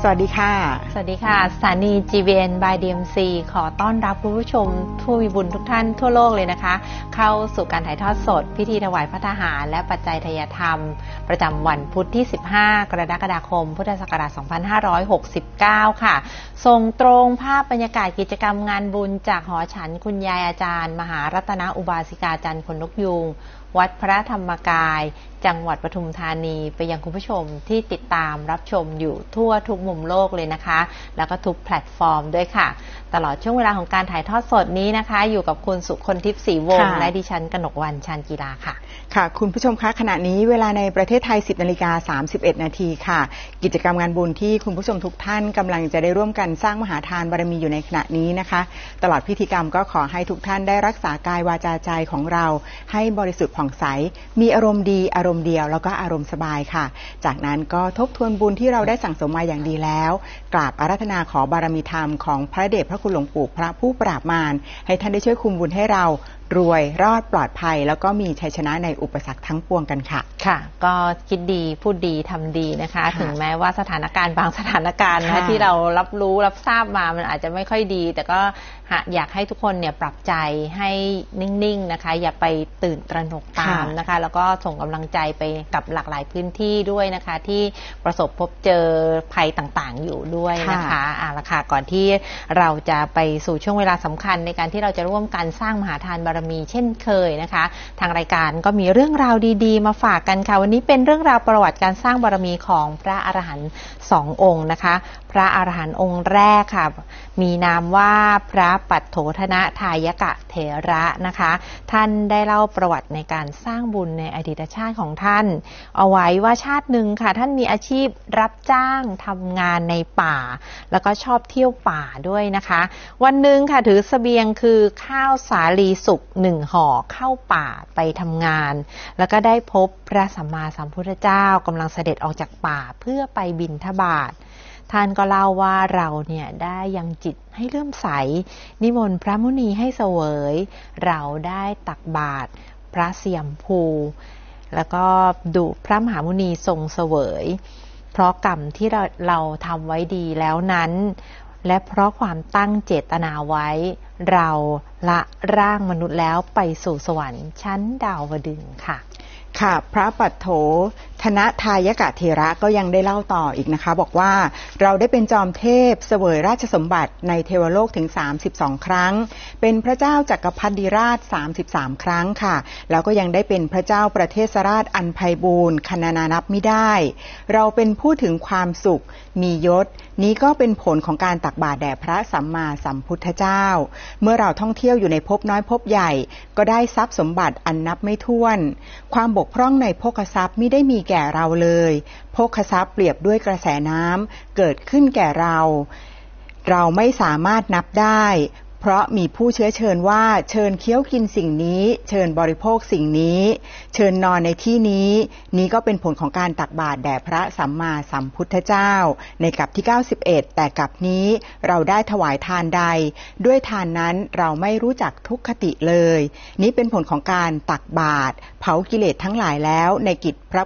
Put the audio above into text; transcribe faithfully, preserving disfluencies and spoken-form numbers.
สวัสดีค่ะสวัสดีค่ะสถานี จี บี เอ็น by ดี เอ็ม ซี ขอต้อนรับคุณผู้ชมผู้มีบุญทุกท่านทั่วโลกเลยนะคะเข้าสู่การถ่ายทอดสดพิธีถวายพระทหารและปัจจัยทายธรรมประจำวันพุธที่สิบห้ากรกฎาคมพุทธศักราชสองพันห้าร้อยหกสิบเก้าค่ะส่งตรงภาพบรรยากาศกิจกรรมงานบุญจากหอฉันคุณยายอาจารย์มหารัตนอุบาสิกาจันทร์ขนนกยูงวัดพระธรรมกายจังหวัดปทุมธานีไปยังคุณผู้ชมที่ติดตามรับชมอยู่ทั่วทุกมุมโลกเลยนะคะแล้วก็ทุกแพลตฟอร์มด้วยค่ะตลอดช่วงเวลาของการถ่ายทอดสดนี้นะคะอยู่กับคุณสุคนทิพย์ศรีวงศ์และดิฉันกนกวรรณชาญกีฬาค่ะค่ะคุณผู้ชมคะขณะนี้เวลาในประเทศไทย สิบนาฬิกาสามสิบเอ็ดนาทีค่ะกิจกรรมงานบุญที่คุณผู้ชมทุกท่านกำลังจะได้ร่วมกันสร้างมหาทานบารมีอยู่ในขณะนี้นะคะตลอดพิธีกรรมก็ขอให้ทุกท่านได้รักษากายวาจาใจของเราให้บริสุทธิ์ผ่องใสมีอารมณ์ดีอารมณ์เดียวแล้วก็อารมณ์สบายค่ะจากนั้นก็ทบทวนบุญที่เราได้สั่งสมมาอย่างดีแล้วกราบอาราธนาขอบารมีธรรมของพระเดชพระคุณหลวงปู่พระผู้ปราบมารให้ท่านได้ช่วยคุมบุญให้เรารวยรอดปลอดภัยแล้วก็มีชัยชนะในอุปสรรคทั้งปวงกันค่ะค่ะก็คิดดีพูดดีทำดีนะคะถึงแม้ว่าสถานการณ์บางสถานการณ์นะที่เรารับรู้รับทราบมามันอาจจะไม่ค่อยดีแต่ก็อยากให้ทุกคนเนี่ยปรับใจให้นิ่งๆนะคะอย่าไปตื่นตระหนกตามนะคะแล้วก็ส่งกำลังใจไปกับหลากหลายพื้นที่ด้วยนะคะที่ประสบพบเจอภัยต่างๆอยู่ด้วยนะคะอ่าละค่ะก่อนที่เราจะไปสู่ช่วงเวลาสำคัญในการที่เราจะร่วมกันสร้างมหาทานบารมีเช่นเคยนะคะทางรายการก็มีเรื่องราวดีๆมาฝากกันค่ะวันนี้เป็นเรื่องราวประวัติการสร้างบารมีของพระอรหันต์สององค์นะคะพระอรหันต์องค์แรกค่ะมีนามว่าพระปัตโถธนะทายกะเถระนะคะท่านได้เล่าประวัติในการสร้างบุญในอดีตชาติของท่านเอาไว้ว่าชาติหนึ่งค่ะท่านมีอาชีพรับจ้างทำงานในป่าแล้วก็ชอบเที่ยวป่าด้วยนะคะวันหนึ่งค่ะถือเสบียงคือข้าวสาลีสุกหนึ่งห่อเข้าป่าไปทำงานแล้วก็ได้พบพระสัมมาสัมพุทธเจ้ากำลังเสด็จออกจากป่าเพื่อไปบิณฑบาตท่านก็เล่าว่าเราเนี่ยได้ยังจิตให้เลื่อมใสนิมนต์พระมุนีให้เสวยเราได้ตักบาตรพระเสียมภูแล้วก็ดูพระมหามุนีทรงเสวยเพราะกรรมที่เราเราทำไว้ดีแล้วนั้นและเพราะความตั้งเจตนาไว้เราละร่างมนุษย์แล้วไปสู่สวรรค์ชั้นดาวดึงส์ค่ะค่ะพระปัตโถธนะทายกะเถระก็ยังได้เล่าต่ออีกนะคะบอกว่าเราได้เป็นจอมเทพเสวยราชสมบัติในเทวโลกถึงสามสิบสองครั้งเป็นพระเจ้าจักรพรรดิราชสามสิบสามครั้งค่ะแล้วก็ยังได้เป็นพระเจ้าประเทศราชอันไพบูลย์คณนานับไม่ได้เราเป็นผู้ถึงความสุขมียศนี้ก็เป็นผลของการตักบาตรแด่พระสัมมาสัมพุทธเจ้าเมื่อเราท่องเที่ยวอยู่ในภพน้อยภพใหญ่ก็ได้ทรัพย์สมบัติอันนับไม่ถ้วนความบกพร่องในโภคทรัพย์ไม่ได้มีแก่เราเลยโภคทรัพย์เปรียบด้วยกระแสน้ำเกิดขึ้นแก่เราเราไม่สามารถนับได้เพราะมีผู้เชื้อเชิญว่าเชิญเคี้ยวกินสิ่งนี้เชิญบริโภคสิ่งนี้เชิญนอนในที่นี้นี้ก็เป็นผลของการตักบาตรแด่พระสัมมาสัมพุทธเจ้าในกลับที่เก้าสิบเอ็ดแต่กลับนี้เราได้ถวายทานใดด้วยทานนั้นเราไม่รู้จักทุกขติเลยนี้เป็นผลของการตักบาตรเผากิเลสทั้งหลายแล้วในกิจพระ